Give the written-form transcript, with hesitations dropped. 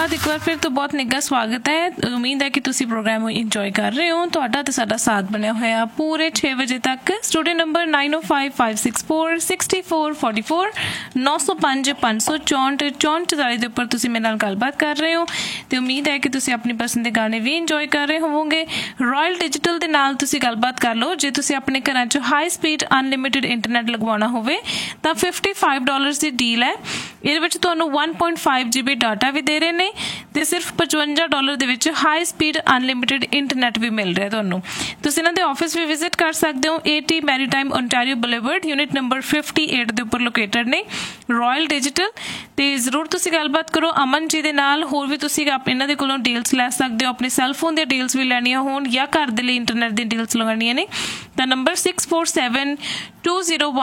बाद एक बार फिर तो बहुत निੱਘਾ स्वागत है। उम्मीद है कि तुसी प्रोग्राम ਨੂੰ ਇੰਜੋਏ ਕਰ ਰਹੇ ਹੋ। ਤੁਹਾਡਾ ਤੇ ਸਾਡਾ ਸਾਥ ਬਣਿਆ ਹੋਇਆ ਪੂਰੇ 6 ਵਜੇ ਤੱਕ। ਸਟੂਡੀਓ ਨੰਬਰ 9055646444 905 564 6444 ਦੇ ਉੱਪਰ ਤੁਸੀਂ ਮੇਰੇ ਨਾਲ ਗੱਲਬਾਤ ਕਰ ਰਹੇ ਹੋ ਤੇ ਉਮੀਦ ਹੈ ਕਿ ਤੁਸੀਂ ਆਪਣੀ ਪਸੰਦ ਦੇ ਗਾਣੇ ਵੀ ਇੰਜੋਏ ਕਰ ਰਹੇ ਹੋਵੋਗੇ। ਰਾਇਲ ਡਿਜੀਟਲ ਦੇ ਨਾਲ ਤੁਸੀਂ ਗੱਲਬਾਤ ਕਰ ਲਓ। ਜੇ ਤੁਸੀਂ ਆਪਣੇ ਘਰਾਂ 'ਚ ਹਾਈ ਸਪੀਡ ਅਨਲਿਮਿਟਿਡ ਇੰਟਰਨੈਟ ਲਗਵਾਉਣਾ ਹੋਵੇ ਤਾਂ $55 ਦੀ ਡੀਲ ਹੈ। ਇਹਦੇ ਵਿੱਚ ਤੁਹਾਨੂੰ 1.5 GB ਡਾਟਾ ਵੀ ਦੇ ਰਹੇ ਨੇ ਤੇ ਸਿਰਫ $55 ਦੇ ਵਿੱਚ ਹਾਈ ਸਪੀਡ ਅਨਲਿਮਿਟਿਡ ਇੰਟਰਨੈਟ ਵੀ ਮਿਲ ਰਿਹਾ ਤੁਹਾਨੂੰ। ਤੁਸੀਂ ਇਹਨਾਂ ਦੇ ਆਫਿਸ ਵੀ ਵਿਜ਼ਿਟ ਕਰ ਸਕਦੇ ਹੋ। 80 maritime Ontario boulevard unit number 58 ਦੇ ਉੱਪਰ ਲੋਕੇਟਡ ਨੇ ਰਾਇਲ ਡਿਜੀਟਲ। ਤੇ ਜ਼ਰੂਰ ਤੁਸੀਂ ਗੱਲਬਾਤ ਕਰੋ ਅਮਨ ਜੀ ਦੇ ਨਾਲ। ਹੋਰ ਵੀ ਤੁਸੀਂ ਇਹਨਾਂ ਦੇ ਕੋਲੋਂ ਡੀਲਸ ਲੈ ਸਕਦੇ ਹੋ। ਆਪਣੇ ਸੈੱਲਫੋਨ ਦੀਆਂ ਡੀਲਸ ਵੀ ਲੈਣੀਆਂ ਹੋਣ ਜਾਂ ਘਰ ਦੇ ਲਈ ਇੰਟਰਨੈਟ ਦੀ ਡੀਲਸ ਲਗਾਉਣੀਆਂ ਨੇ ਤਾਂ ਨੰਬਰ 647201